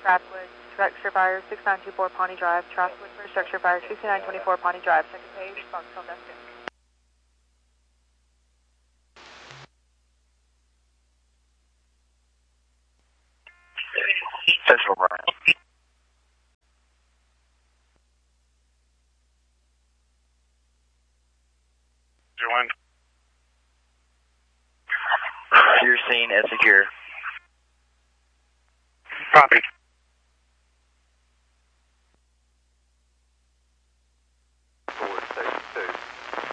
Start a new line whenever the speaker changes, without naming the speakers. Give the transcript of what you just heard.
Trapwood, structure fire 6924 Pawnee Drive, Trapwood for structure fire 6924 Pawnee Drive, second page, Foxtrot Destin.
Central Brian.
Joanne.
You're seen as secure.
Copy.